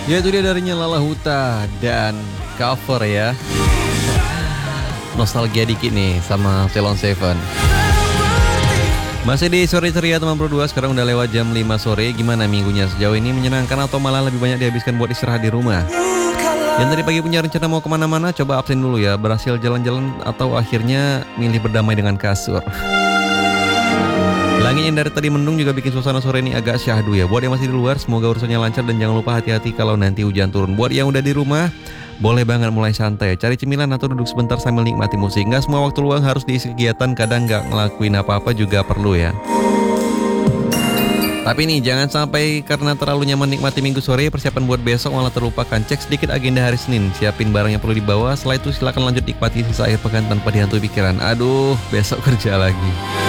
Ya itu dia darinya Lala Huta dan cover ya. Nostalgia dikit nih sama Ceylon Seven. Masih di sore ceria teman Pro 2, sekarang udah lewat jam 5 sore. Gimana minggunya sejauh ini, menyenangkan atau malah lebih banyak dihabiskan buat istirahat di rumah? Yang tadi pagi punya rencana mau kemana-mana, coba absen dulu ya. Berhasil jalan-jalan atau akhirnya milih berdamai dengan kasur? Langit yang dari tadi mendung juga bikin suasana sore ini agak syahdu ya. Buat yang masih di luar, semoga urusannya lancar dan jangan lupa hati-hati kalau nanti hujan turun. Buat yang udah di rumah, boleh banget mulai santai, cari cemilan atau duduk sebentar sambil nikmati musik. Nggak semua waktu luang harus diisi kegiatan, kadang nggak ngelakuin apa-apa juga perlu ya. Tapi nih, jangan sampai karena terlalu nyaman nikmati minggu sore, persiapan buat besok malah terlupakan. Cek sedikit agenda hari Senin, siapin barang yang perlu dibawa. Setelah itu silakan lanjut nikmati sisa akhir pekan tanpa dihantui pikiran. Aduh, besok kerja lagi.